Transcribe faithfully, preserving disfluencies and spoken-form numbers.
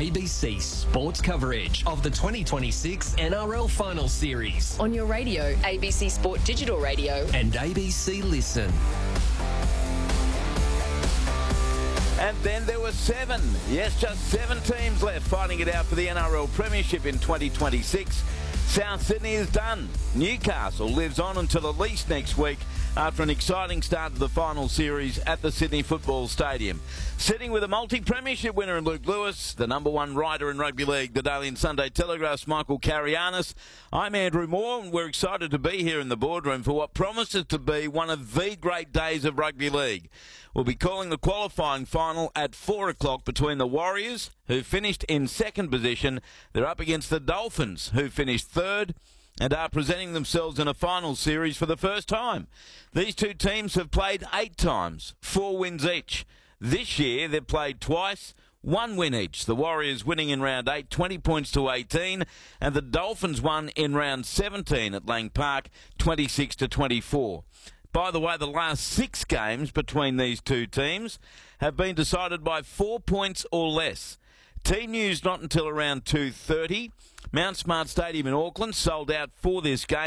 A B C sports coverage of the twenty twenty-six N R L Final Series on your radio, A B C Sport Digital Radio and A B C Listen. And then there were seven, yes, just seven teams left fighting it out for the N R L Premiership in twenty twenty-six. South Sydney is done. Newcastle lives on until at least next week after an exciting start to the final series at the Sydney Football Stadium. Sitting with a multi-premiership winner in Luke Lewis, the number one writer in rugby league, the Daily and Sunday Telegraph's Michael Carianis. I'm Andrew Moore, and we're excited to be here in the boardroom for what promises to be one of the great days of rugby league. We'll be calling the qualifying final at four o'clock between the Warriors, who finished in second position. They're up against the Dolphins, who finished third and are presenting themselves in a final series for the first time. These two teams have played eight times, four wins each. This year they've played twice, one win each. The Warriors winning in round eight, twenty points to eighteen, and the Dolphins won in round seventeen at Lang Park, twenty-six to twenty-four. By the way, the last six games between these two teams have been decided by four points or less. Team news not until around two thirty. Mount Smart Stadium in Auckland sold out for this game.